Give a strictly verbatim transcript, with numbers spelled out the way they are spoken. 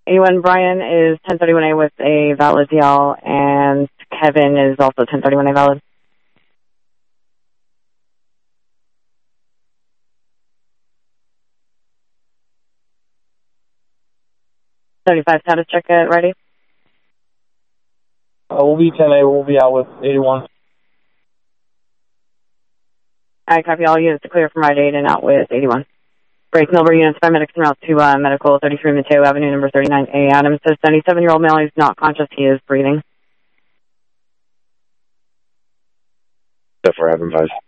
eighty-one Brian is ten thirty-one A with a valid D L, and Kevin is also ten thirty-one A valid. thirty-five status check it, ready? Uh, we'll be ten A, we'll be out with eighty-one. I copy all units to clear from Rite Aid and out with eighty-one. Break Millbury units, paramedics en route to uh, medical thirty-three Mateo Avenue, number thirty-nine A. Adams says seventy-seven-year-old male, he's not conscious, he is breathing. So for Evan five.